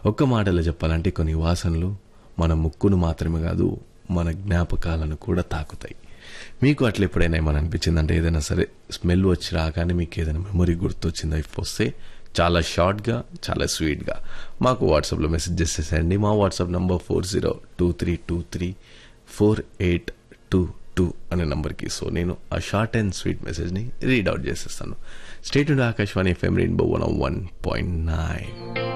ఒక్క మాటలో చెప్పాలంటే కొన్ని వాసనలు మన ముక్కును మాత్రమే కాదు, మన జ్ఞాపకాలను కూడా తాకుతాయి. మీకు అట్లా ఎప్పుడైనా ఏమైనా అనిపించిందంటే, ఏదైనా సరే స్మెల్ వచ్చి రాగానే మీకు ఏదైనా మెమొరీ గుర్తొచ్చిందా? ఇఫ్ వస్తే చాలా షార్ట్గా, చాలా స్వీట్గా మాకు వాట్సాప్లో మెసేజ్ చేసేసేయండి. మా వాట్సాప్ నంబర్ 4023234822 అనే నంబర్కి. సో నేను ఆ షార్ట్ అండ్ స్వీట్ మెసేజ్ని రీడ్ అవుట్ చేసేస్తాను. State Akashvani FM rainbow 101.9.